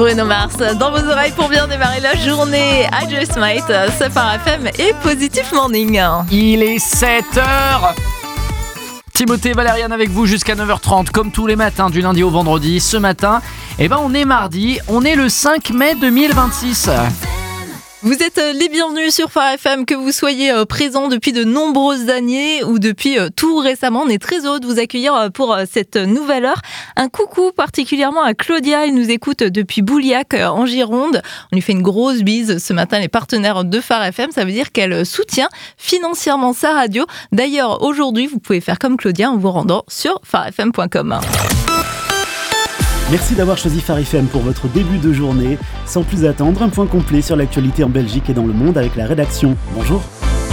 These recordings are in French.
Bruno Mars, dans vos oreilles pour bien démarrer la journée. I Just Might, c'est par FM et Positif Morning. Il est 7h. Timothée, Valériane avec vous jusqu'à 9h30, comme tous les matins du lundi au vendredi. Ce matin, on est mardi, on est le 5 mai 2026. Vous êtes les bienvenus sur Phare FM, que vous soyez présents depuis de nombreuses années ou depuis tout récemment. On est très heureux de vous accueillir pour cette nouvelle heure. Un coucou particulièrement à Claudia, elle nous écoute depuis Bouliac en Gironde. On lui fait une grosse bise ce matin, les partenaires de Phare FM. Ça veut dire qu'elle soutient financièrement sa radio. D'ailleurs, aujourd'hui, vous pouvez faire comme Claudia en vous rendant sur pharefm.com. Merci d'avoir choisi Phare FM pour votre début de journée. Sans plus attendre, un point complet sur l'actualité en Belgique et dans le monde avec la rédaction. Bonjour.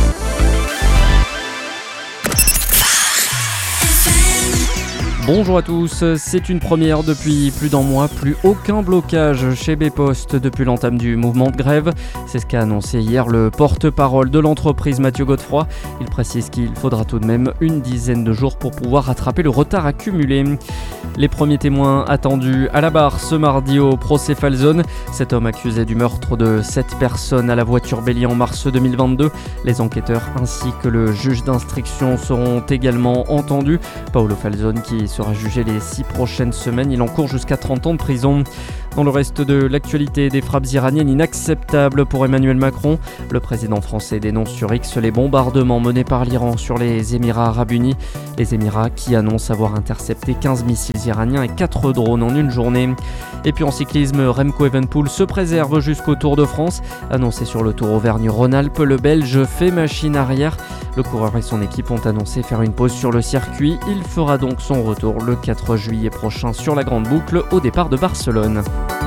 Bonjour à tous, c'est une première depuis plus d'un mois, plus aucun blocage chez Bpost depuis l'entame du mouvement de grève. C'est ce qu'a annoncé hier le porte-parole de l'entreprise Mathieu Godefroy. Il précise qu'il faudra tout de même une dizaine de jours pour pouvoir rattraper le retard accumulé. Les premiers témoins attendus à la barre ce mardi au procès Falzone. Cet homme accusé du meurtre de 7 personnes à la voiture bélier en mars 2022. Les enquêteurs ainsi que le juge d'instruction seront également entendus. Paolo Falzone qui sera jugé les 6 prochaines semaines. Il encourt jusqu'à 30 ans de prison. Dans le reste de l'actualité, des frappes iraniennes inacceptables pour Emmanuel Macron. Le président français dénonce sur X les bombardements menés par l'Iran sur les Émirats arabes unis. Les Émirats qui annoncent avoir intercepté 15 missiles iraniens et 4 drones en une journée. Et puis en cyclisme, Remco Evenepoel se préserve jusqu'au Tour de France. Annoncé sur le Tour Auvergne-Rhône-Alpes, le Belge fait machine arrière. Le coureur et son équipe ont annoncé faire une pause sur le circuit. Il fera donc son retour le 4 juillet prochain sur la Grande Boucle au départ de Barcelone.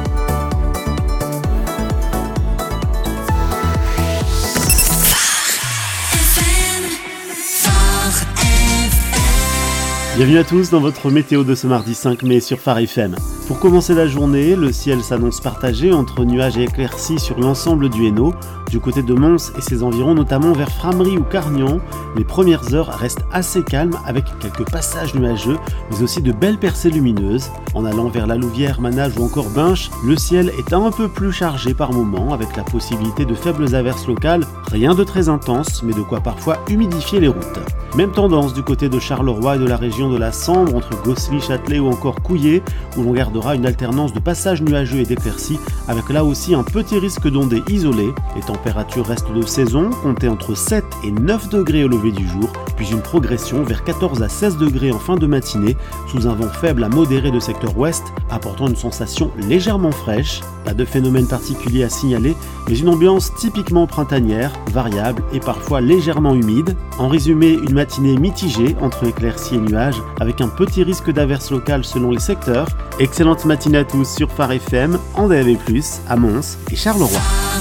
Bienvenue à tous dans votre météo de ce mardi 5 mai sur Phare FM. Pour commencer la journée, le ciel s'annonce partagé entre nuages et éclaircies sur l'ensemble du Hainaut. Du côté de Mons et ses environs, notamment vers Frameries ou Cargnan, les premières heures restent assez calmes avec quelques passages nuageux, mais aussi de belles percées lumineuses. En allant vers la Louvière, Manage ou encore Binche, le ciel est un peu plus chargé par moments, avec la possibilité de faibles averses locales, rien de très intense, mais de quoi parfois humidifier les routes. Même tendance du côté de Charleroi et de la région de la Sambre, entre Gosselies, Châtelet ou encore Couillé, où l'on gardera une alternance de passages nuageux et d'éclaircies, avec là aussi un petit risque d'ondées isolées. Les températures restent de saison, comptées entre 7 et 9 degrés au lever du jour, puis une progression vers 14 à 16 degrés en fin de matinée, sous un vent faible à modéré de secteur ouest, apportant une sensation légèrement fraîche. Pas de phénomène particulier à signaler, mais une ambiance typiquement printanière, variable et parfois légèrement humide. En résumé, une matinée mitigée entre éclaircies et nuages, avec un petit risque d'averses locales selon les secteurs. Excellente matinée à tous sur Phare FM, en DAB+, à Mons et Charleroi.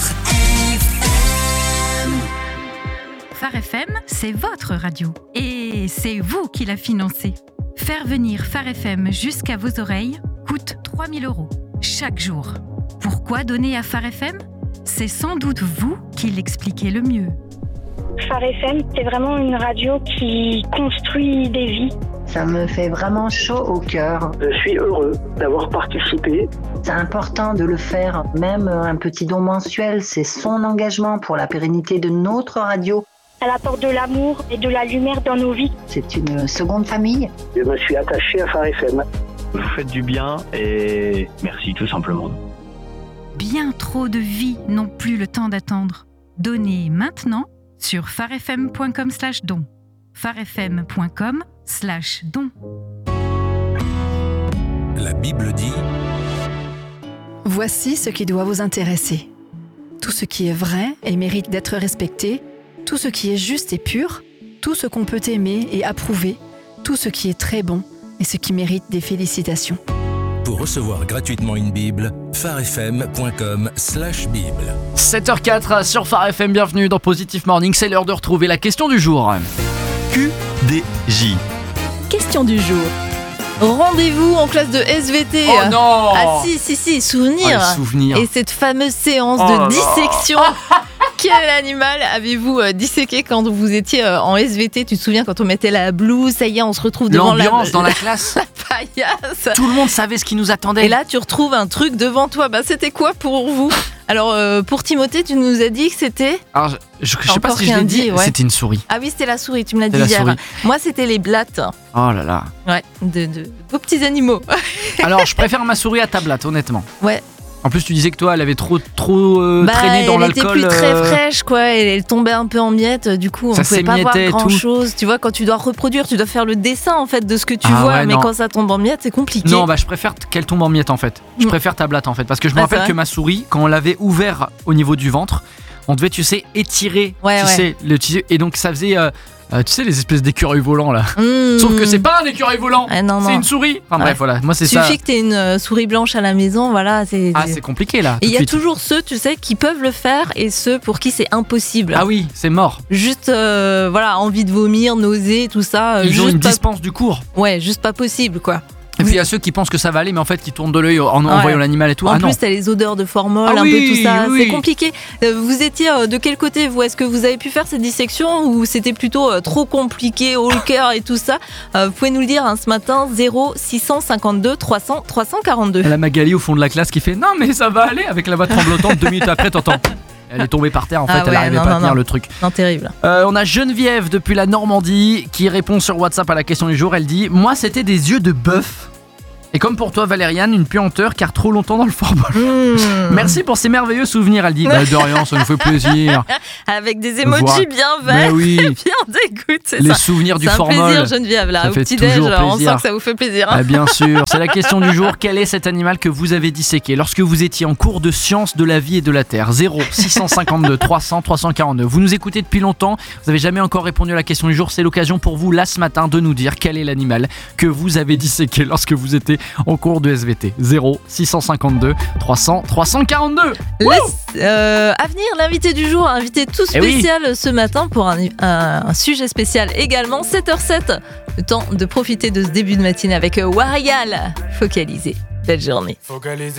Phare FM, c'est votre radio. Et c'est vous qui la financez. Faire venir Phare FM jusqu'à vos oreilles coûte 3 000 € chaque jour. Pourquoi donner à Phare FM ? C'est sans doute vous qui l'expliquez le mieux. Phare FM, c'est vraiment une radio qui construit des vies. Ça me fait vraiment chaud au cœur. Je suis heureux d'avoir participé. C'est important de le faire, même un petit don mensuel, c'est son engagement pour la pérennité de notre radio. Elle apporte de l'amour et de la lumière dans nos vies. C'est une seconde famille. Je me suis attaché à Phare FM. Vous faites du bien et merci tout simplement. Bien trop de vies n'ont plus le temps d'attendre. Donnez maintenant sur pharefm.com/don. pharefm.com/don. La Bible dit: Voici ce qui doit vous intéresser. Tout ce qui est vrai et mérite d'être respecté, tout ce qui est juste et pur, tout ce qu'on peut aimer et approuver, tout ce qui est très bon et ce qui mérite des félicitations. Pour recevoir gratuitement une Bible, pharefm.com/bible. 7h04 sur Phare FM, bienvenue dans Positif Morning, c'est l'heure de retrouver la question du jour. QDJ. Question du jour. Rendez-vous en classe de SVT. Oh non! Ah si, souvenir. Souvenir. Et cette fameuse séance de dissection Quel animal avez-vous disséqué quand vous étiez en SVT? Tu te souviens quand on mettait la blouse, ça y est, on se retrouve devant l'ambiance dans la classe. La paillasse. Tout le monde savait ce qui nous attendait. Et là, tu retrouves un truc devant toi. C'était quoi pour vous? Alors, pour Timothée, tu nous as dit que c'était... Alors, je sais pas si je l'ai dit, ouais. C'était une souris. Ah oui, c'était la souris, tu me l'as dit C'était la hier. souris. Moi, c'était les blattes. Oh là là. Ouais, de beaux petits animaux. Alors, je préfère ma souris à ta blatte, honnêtement. Ouais. En plus, tu disais que toi, elle avait trop traîné dans l'alcool. Elle était plus très fraîche, quoi. Elle tombait un peu en miettes. Du coup, on Ça pouvait pas voir s'émiettait et grand-chose. Tu vois, quand tu dois reproduire, tu dois faire le dessin, en fait, de ce que tu vois. Ouais, mais non. quand ça tombe en miettes, c'est compliqué. Non, je préfère qu'elle tombe en miettes, en fait. Je préfère ta blatte, en fait. Parce que je me rappelle que ma souris, quand on l'avait ouvert au niveau du ventre, on devait, tu sais, étirer, sais, le tissu. Et donc, ça faisait... tu sais les espèces d'écureuils volants là. Sauf que c'est pas un écureuil volant, c'est une souris. Enfin bref, voilà, moi c'est ça. Suffit que t'aies une souris blanche à la maison, voilà. C'est compliqué là. Et il y a toujours ceux, tu sais, qui peuvent le faire et ceux pour qui c'est impossible. Ah oui, c'est mort. Juste, envie de vomir, nausée, tout ça. Ils ont une dispense du cours. Ouais, juste pas possible quoi. Et puis il y a ceux qui pensent que ça va aller, mais en fait qui tournent de l'œil en voyant l'animal et tout. En plus, t'as les odeurs de formol, un peu tout ça. Oui. C'est compliqué. Vous étiez de quel côté, vous? Est-ce que vous avez pu faire cette dissection ou c'était plutôt trop compliqué, au cœur et tout ça? Vous pouvez nous le dire ce matin, 0652 300 342. La Magali au fond de la classe qui fait non, mais ça va aller, avec la voix tremblotante. 2 minutes après, t'entends. Elle est tombée par terre, en fait, elle n'arrivait pas à tenir le truc. Non, terrible. On a Geneviève depuis la Normandie qui répond sur WhatsApp à la question du jour. Elle dit: moi, c'était des yeux de bœuf. Et comme pour toi, Valériane, une puanteur car trop longtemps dans le formol. Merci pour ces merveilleux souvenirs. Elle dit: de rien, ça nous fait plaisir. Avec des emojis bien verts et bien dégoût, les souvenirs du formol. C'est un plaisir, Geneviève, là. Au petit-déj, on sent que ça vous fait plaisir. Bien sûr. C'est la question du jour. Quel est cet animal que vous avez disséqué lorsque vous étiez en cours de sciences de la vie et de la terre? 0652 300 342. Vous nous écoutez depuis longtemps. Vous n'avez jamais encore répondu à la question du jour. C'est l'occasion pour vous, là, ce matin, de nous dire quel est l'animal que vous avez disséqué lorsque vous étiez en cours de SVT. 0652 300 342. À venir, l'invité du jour, invité tout spécial ce matin pour un sujet spécial également. 7h07, le temps de profiter de ce début de matinée avec Warrigal. Focalisé. Belle journée. Focalisé.